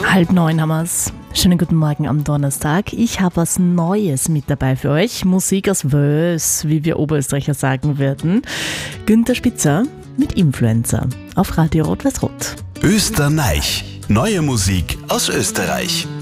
8:30 haben wir's. Schönen guten Morgen am Donnerstag. Ich habe was Neues mit dabei für euch. Musik aus Wels, wie wir Oberösterreicher sagen würden. Günther Spitzer mit Influencer auf Radio Rot-Weiß-Rot. Österreich. Neue Musik aus Österreich.